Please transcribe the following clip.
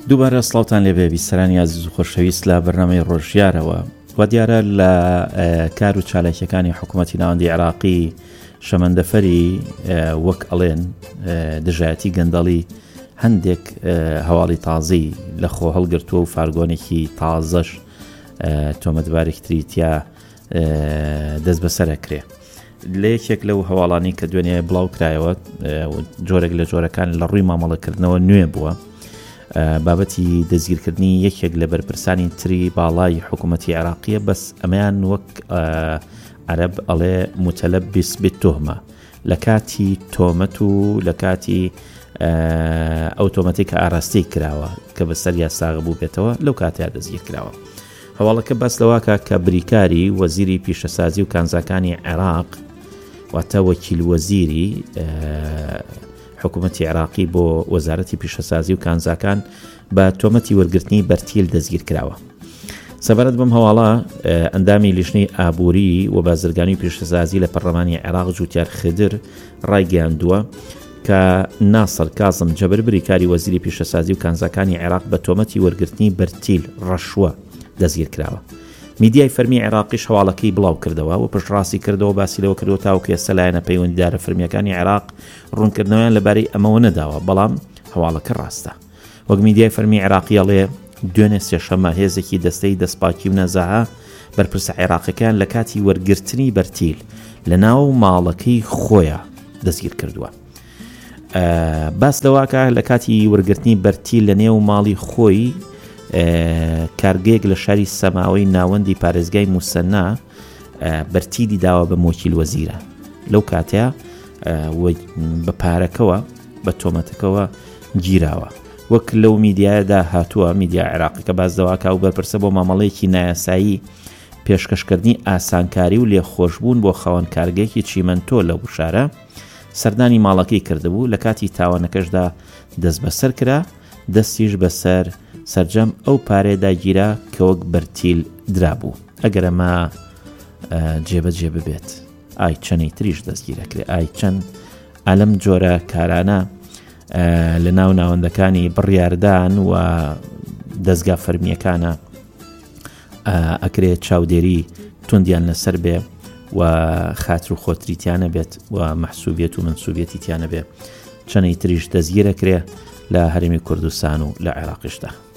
دووبارە سڵاوتان لێبێ بیسەرانی عەزیز و خۆشەویست لە بەرنامەی ڕۆژیارەوە. و دیارە لە کار و چالاکیەکانی حکوومەتی ناوەندی عێراقی شەمەندەفەری وەک ئەڵێن دژایەتی گەندەڵی هەندێک هەواڵی تازی لە خۆ هەڵگرتووە و فارگۆنێکی تازەش تۆمەتبارێکی تری تیا دەست بەسەرە کرێ. لە یەکێک لەو هەواڵانی کە دوێنێ بڵاو کرایەوە جۆرێک لە جۆرەکان لە ڕووی مامەڵەکردنەوە نوێ بووە بابەتی دەستگیرکردنی یەکێک لە بەرپرسانی تری باڵای حکوومەتی عێراقیە، بەس ئەمەیان وەک عەرەب ئەڵێ متەلەبیس بالتوهمە، لە کاتی تۆمەت و لە کاتی ئەو تۆمەتی کە ئاراستی کراوە کە بەسەر یاساغ بوو بێتەوە لەو کاتەیە دەستگیر کراوە. هەواڵەکە باس لەواکە کە بریکاری وەزیری پیشەسازی و کانزاکانی عێراق واتە وەکیل وەزیری حکوومەتی عێراقی بۆ وەزارەتی پیشەسازی و کانزاکان بە تۆمەتی وەرگرتنی بەرتیل دەستگیر کراوە. سەبارەت بەم هەواڵە ئەندامی لیژنەی ئابووری و بازرگانی و پیشەسازی لە پەرلەمانی عێراق جوتیار خدر ڕایگەیاندووە کە ناسر کازم جەبر بریکاری وەزیری پیشەسازی و کانزاکانی عێراق بە تۆمەتی وەرگرتنی بەرتیل ڕەشوە دەستگیر کراوە. میدیای فەرمی عێراقیش هەواڵەکەی بڵاو کردەوە و پشتڕاستی کردەوە، باسی لەوە کردەوە تاوەکو ئێستا لایەنە پەیوەندیدارە فەرمیەکانی عێراق ڕوونکردنەوەیان لەبارەی ئەمەوە نەداوە، بەڵام هەواڵەکە ڕاستە. وەک میدیای فەرمی عێراقی ئەڵێ دوێنێ سێشەممە هێزێکی دەستەی دەستپاکی و نەزەها بەرپرسە عێراقیەکان لە کاتی وەرگرتنی بەرتیل لە ناو ماڵەکەی خۆیە دەستگیر کردووە. باس لەواکە لە کاتی وەرگرتنی بەرتیل لە نێو ماڵی خۆی کارگەیەک لە شاری سەماوەی ناوەندی پارێزگای موسەنا بەرتیلی داوە بە وەکیل وەزیرە. لەو کاتەیە بە پارەکەوە بە تۆمەتەکەوە گیراوە. وەک لەو میدیایەدا هاتووە، میدیا عێراقی کە باز دەواکە و بەرپرسە بۆ مامەڵەیەکی نایاسایی پێشکەشکردنی ئاسانکاری و لێخۆشبوون بۆ خاوەن کارگەیەکی چیمەنتۆ لە بوشارە سەردانی ماڵەکەی کردبوو. لە کاتی تاوانەکەشدا دەست بەسەر کرا، دەستیش بەسەر سەرجەم ئەو پارێدا گیرا کە وەک بەرتیل درابوو. ئەگەر ئەمە جێبەجێ ببێت ئای چەندی تریش دەستگیرەکرێ، ئای چەند ئەلەم جۆرە کارانە لە ناو ناوەندەکانی بڕیاردان و دەستگا فەرمیەکانە ئەکرێت چاودێری توندیان لەسەر بێ و خاتر و خۆتریتیانە بێت و مەحسوبیت و منسوبیەتی تیانە بێ. چەندی تریش دەستگیرەکرێ لە هەرێمی کوردستان و لە عێراقیشدا.